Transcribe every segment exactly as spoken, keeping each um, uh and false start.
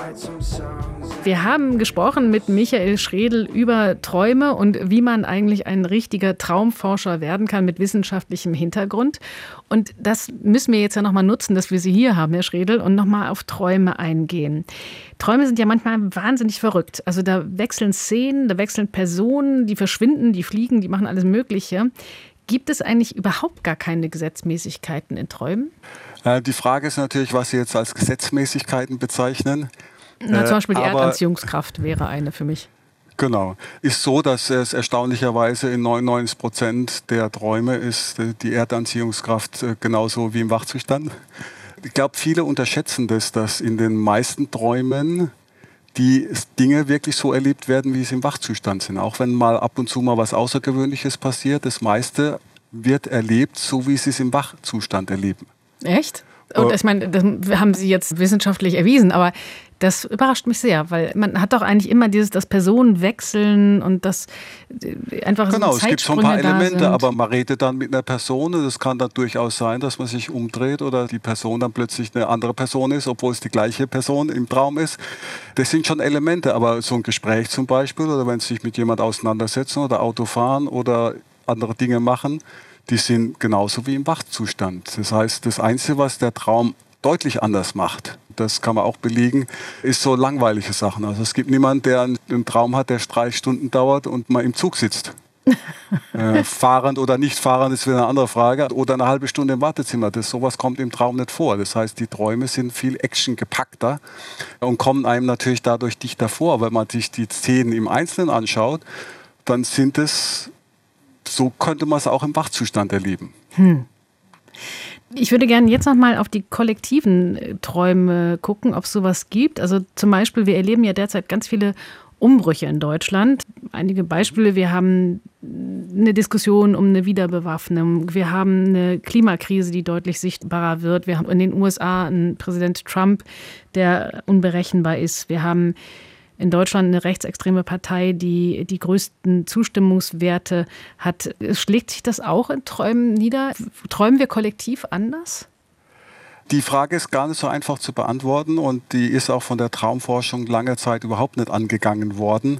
Wir haben gesprochen mit Michael Schredl über Träume und wie man eigentlich ein richtiger Traumforscher werden kann mit wissenschaftlichem Hintergrund. Und das müssen wir jetzt ja nochmal nutzen, dass wir Sie hier haben, Herr Schredl, und nochmal auf Träume eingehen. Träume sind ja manchmal wahnsinnig verrückt. Also da wechseln Szenen, da wechseln Personen, die verschwinden, die fliegen, die machen alles Mögliche. Gibt es eigentlich überhaupt gar keine Gesetzmäßigkeiten in Träumen? Die Frage ist natürlich, was Sie jetzt als Gesetzmäßigkeiten bezeichnen. Na, zum Beispiel die Aber, Erdanziehungskraft wäre eine für mich. Genau. Ist so, dass es erstaunlicherweise in neunundneunzig Prozent der Träume ist die Erdanziehungskraft genauso wie im Wachzustand. Ich glaube, viele unterschätzen das, dass in den meisten Träumen die Dinge wirklich so erlebt werden, wie sie im Wachzustand sind. Auch wenn mal ab und zu mal was Außergewöhnliches passiert, das meiste wird erlebt, so wie sie es im Wachzustand erleben. Echt? Und ich meine, das haben Sie jetzt wissenschaftlich erwiesen, aber das überrascht mich sehr, weil man hat doch eigentlich immer dieses, dass Personen wechseln und das einfach genau, so Zeitsprünge es gibt so ein paar Elemente, sind. Aber man redet dann mit einer Person. Das kann dann durchaus sein, dass man sich umdreht oder die Person dann plötzlich eine andere Person ist, obwohl es die gleiche Person im Traum ist. Das sind schon Elemente, aber so ein Gespräch zum Beispiel oder wenn Sie sich mit jemand auseinandersetzen oder Auto fahren oder andere Dinge machen, die sind genauso wie im Wachzustand. Das heißt, das Einzige, was der Traum deutlich anders macht, das kann man auch belegen, ist so langweilige Sachen. Also es gibt niemanden, der einen Traum hat, der drei Stunden dauert und mal im Zug sitzt. äh, fahrend oder nicht fahrend ist wieder eine andere Frage. Oder eine halbe Stunde im Wartezimmer. Das, sowas kommt im Traum nicht vor. Das heißt, die Träume sind viel actiongepackter und kommen einem natürlich dadurch dichter vor. Wenn man sich die Szenen im Einzelnen anschaut, dann sind es, so könnte man es auch im Wachzustand erleben. Hm. Ich würde gerne jetzt noch mal auf die kollektiven Träume gucken, ob es sowas gibt. Also zum Beispiel, wir erleben ja derzeit ganz viele Umbrüche in Deutschland. Einige Beispiele, wir haben eine Diskussion um eine Wiederbewaffnung. Wir haben eine Klimakrise, die deutlich sichtbarer wird. Wir haben in den U S A einen Präsident Trump, der unberechenbar ist. Wir haben in Deutschland eine rechtsextreme Partei, die die größten Zustimmungswerte hat. Schlägt sich das auch in Träumen nieder? Träumen wir kollektiv anders? Die Frage ist gar nicht so einfach zu beantworten und die ist auch von der Traumforschung lange Zeit überhaupt nicht angegangen worden,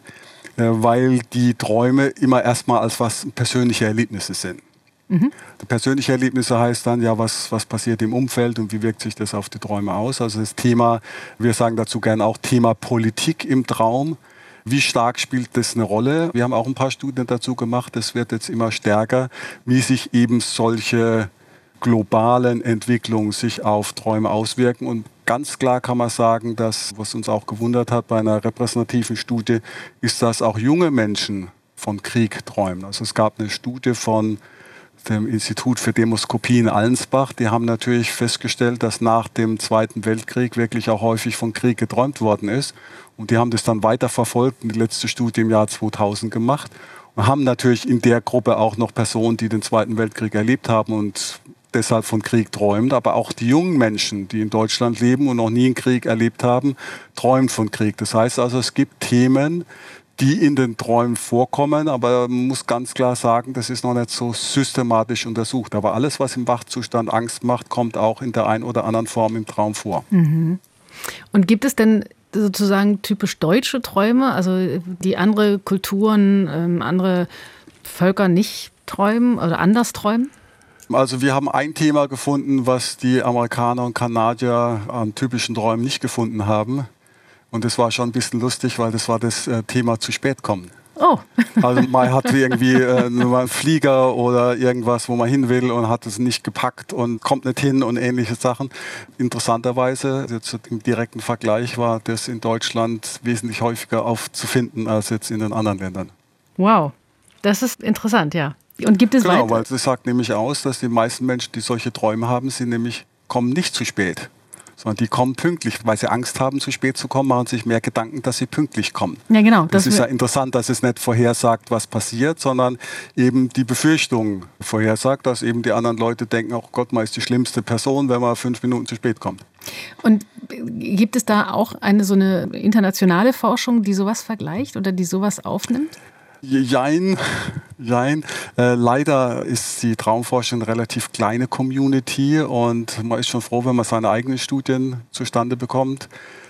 weil die Träume immer erstmal als was persönliche Erlebnisse sind. Mhm. Persönliche Erlebnisse heißt dann, ja, was, was passiert im Umfeld und wie wirkt sich das auf die Träume aus? Also das Thema, wir sagen dazu gerne auch Thema Politik im Traum. Wie stark spielt das eine Rolle? Wir haben auch ein paar Studien dazu gemacht, das wird jetzt immer stärker, wie sich eben solche globalen Entwicklungen sich auf Träume auswirken. Und ganz klar kann man sagen, dass, was uns auch gewundert hat bei einer repräsentativen Studie, ist, dass auch junge Menschen von Krieg träumen. Also es gab eine Studie von dem Institut für Demoskopie in Allensbach. Die haben natürlich festgestellt, dass nach dem Zweiten Weltkrieg wirklich auch häufig von Krieg geträumt worden ist. Und die haben das dann weiter verfolgt und die letzte Studie im Jahr zweitausend gemacht. Und haben natürlich in der Gruppe auch noch Personen, die den Zweiten Weltkrieg erlebt haben und deshalb von Krieg träumen. Aber auch die jungen Menschen, die in Deutschland leben und noch nie einen Krieg erlebt haben, träumen von Krieg. Das heißt also, es gibt Themen, die in den Träumen vorkommen, aber man muss ganz klar sagen, das ist noch nicht so systematisch untersucht. Aber alles, was im Wachzustand Angst macht, kommt auch in der einen oder anderen Form im Traum vor. Mhm. Und gibt es denn sozusagen typisch deutsche Träume, also die andere Kulturen, ähm, andere Völker nicht träumen oder anders träumen? Also wir haben ein Thema gefunden, was die Amerikaner und Kanadier an typischen Träumen nicht gefunden haben. Und das war schon ein bisschen lustig, weil das war das äh, Thema zu spät kommen. Oh. Also man hat irgendwie äh, einen Flieger oder irgendwas, wo man hin will und hat es nicht gepackt und kommt nicht hin und ähnliche Sachen. Interessanterweise, jetzt im direkten Vergleich, war das in Deutschland wesentlich häufiger aufzufinden als jetzt in den anderen Ländern. Wow, das ist interessant, ja. Und gibt es genau, weiter? Weil das sagt nämlich aus, dass die meisten Menschen, die solche Träume haben, sie nämlich kommen nicht zu spät. Sondern die kommen pünktlich, weil sie Angst haben, zu spät zu kommen, machen sich mehr Gedanken, dass sie pünktlich kommen. Ja, genau. Das, das ist ja interessant, dass es nicht vorhersagt, was passiert, sondern eben die Befürchtung vorhersagt, dass eben die anderen Leute denken, oh Gott, man ist die schlimmste Person, wenn man fünf Minuten zu spät kommt. Und gibt es da auch eine so eine internationale Forschung, die sowas vergleicht oder die sowas aufnimmt? Jein, jein. Äh, leider ist die Traumforschung eine relativ kleine Community und man ist schon froh, wenn man seine eigenen Studien zustande bekommt.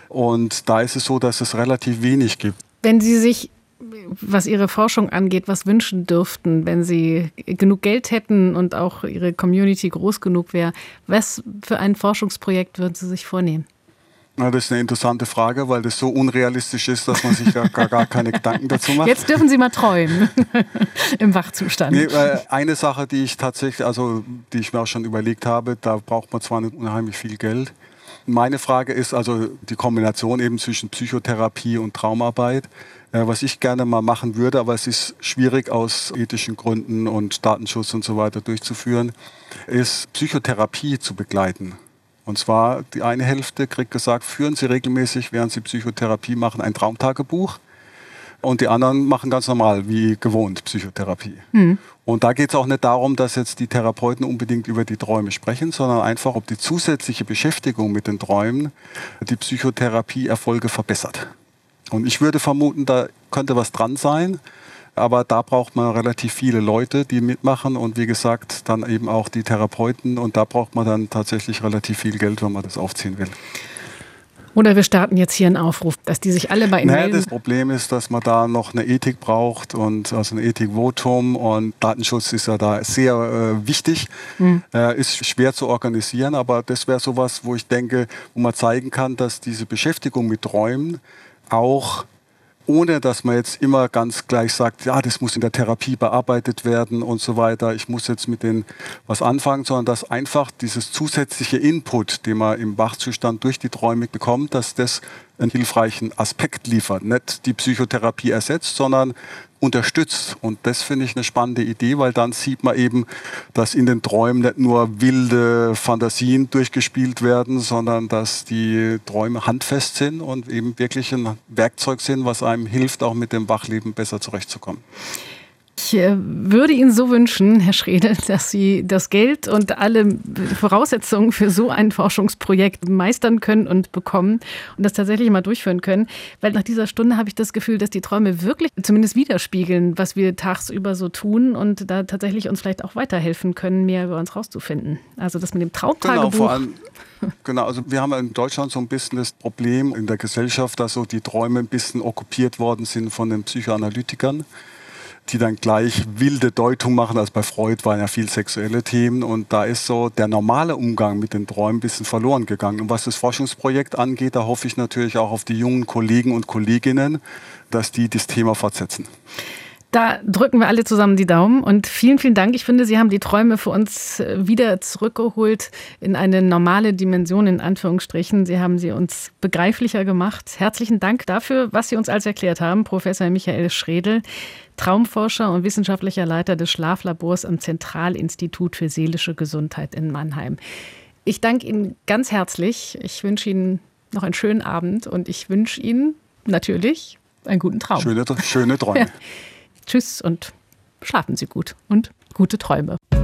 Und da ist es so, dass es relativ wenig gibt. Wenn Sie sich, was Ihre Forschung angeht, was wünschen dürften, wenn Sie genug Geld hätten und auch Ihre Community groß genug wäre, was für ein Forschungsprojekt würden Sie sich vornehmen? Na, das ist eine interessante Frage, weil das so unrealistisch ist, dass man sich ja gar, gar keine Gedanken dazu macht. Jetzt dürfen Sie mal träumen im Wachzustand. Nee, äh, eine Sache, die ich tatsächlich, also die ich mir auch schon überlegt habe, da braucht man zwar nicht unheimlich viel Geld. Meine Frage ist also die Kombination eben zwischen Psychotherapie und Traumarbeit. Äh, was ich gerne mal machen würde, aber es ist schwierig aus ethischen Gründen und Datenschutz und so weiter durchzuführen, ist Psychotherapie zu begleiten. Und zwar die eine Hälfte kriegt gesagt, führen Sie regelmäßig, während Sie Psychotherapie machen, ein Traumtagebuch. Und die anderen machen ganz normal, wie gewohnt, Psychotherapie. Mhm. Und da geht es auch nicht darum, dass jetzt die Therapeuten unbedingt über die Träume sprechen, sondern einfach, ob die zusätzliche Beschäftigung mit den Träumen die Psychotherapieerfolge verbessert. Und ich würde vermuten, da könnte was dran sein. Aber da braucht man relativ viele Leute, die mitmachen und wie gesagt, dann eben auch die Therapeuten. Und da braucht man dann tatsächlich relativ viel Geld, wenn man das aufziehen will. Oder wir starten jetzt hier einen Aufruf, dass die sich alle bei Ihnen naja, melden. Das Problem ist, dass man da noch eine Ethik braucht und also ein Ethikvotum und Datenschutz ist ja da sehr äh, wichtig. Mhm. Äh, ist schwer zu organisieren, aber das wäre sowas, wo ich denke, wo man zeigen kann, dass diese Beschäftigung mit Träumen auch ohne dass man jetzt immer ganz gleich sagt, ja, das muss in der Therapie bearbeitet werden und so weiter, ich muss jetzt mit denen was anfangen, sondern dass einfach dieses zusätzliche Input, den man im Wachzustand durch die Träume bekommt, dass das einen hilfreichen Aspekt liefert. Nicht die Psychotherapie ersetzt, sondern unterstützt. Und das finde ich eine spannende Idee, weil dann sieht man eben, dass in den Träumen nicht nur wilde Fantasien durchgespielt werden, sondern dass die Träume handfest sind und eben wirklich ein Werkzeug sind, was einem hilft, auch mit dem Wachleben besser zurechtzukommen. Ich würde Ihnen so wünschen, Herr Schredel, dass Sie das Geld und alle Voraussetzungen für so ein Forschungsprojekt meistern können und bekommen und das tatsächlich mal durchführen können. Weil nach dieser Stunde habe ich das Gefühl, dass die Träume wirklich zumindest widerspiegeln, was wir tagsüber so tun und da tatsächlich uns vielleicht auch weiterhelfen können, mehr über uns rauszufinden. Also das mit dem Traumtagebuch. Genau, vor allem, genau, also wir haben in Deutschland so ein bisschen das Problem in der Gesellschaft, dass so die Träume ein bisschen okkupiert worden sind von den Psychoanalytikern, die dann gleich wilde Deutung machen. Also bei Freud waren ja viel sexuelle Themen und da ist so der normale Umgang mit den Träumen ein bisschen verloren gegangen. Und was das Forschungsprojekt angeht, da hoffe ich natürlich auch auf die jungen Kollegen und Kolleginnen, dass die das Thema fortsetzen. Da drücken wir alle zusammen die Daumen und vielen, vielen Dank. Ich finde, Sie haben die Träume für uns wieder zurückgeholt in eine normale Dimension, in Anführungsstrichen. Sie haben sie uns begreiflicher gemacht. Herzlichen Dank dafür, was Sie uns alles erklärt haben, Professor Michael Schredel, Traumforscher und wissenschaftlicher Leiter des Schlaflabors am Zentralinstitut für seelische Gesundheit in Mannheim. Ich danke Ihnen ganz herzlich. Ich wünsche Ihnen noch einen schönen Abend und ich wünsche Ihnen natürlich einen guten Traum. Schöne, schöne Träume. Ja. Tschüss und schlafen Sie gut und gute Träume.